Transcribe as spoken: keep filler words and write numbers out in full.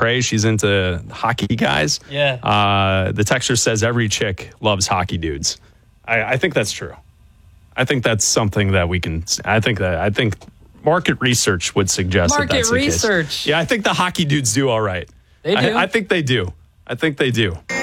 cray. She's into hockey guys. Yeah. Uh, the texter says every chick loves hockey dudes. I, I think that's true. I think that's something that we can. I think that I think market research would suggest Market that that's the research. case. Yeah, I think the hockey dudes do all right. They do. I, I think they do. I think they do.